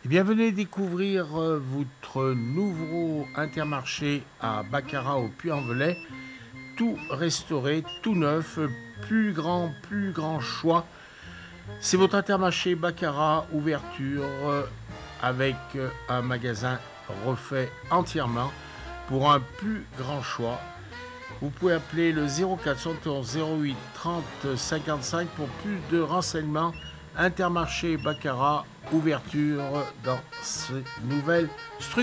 Venez découvrir votre nouveau Intermarché à Baccarat au Puy-en-Velay. Tout restauré, tout neuf, plus grand choix. C'est votre Intermarché Baccarat, ouverture avec un magasin refait entièrement pour un plus grand choix. Vous pouvez appeler le 0471 08 30 55 pour plus de renseignements. Intermarché Baccarat, ouverture dans ces nouvelles structures.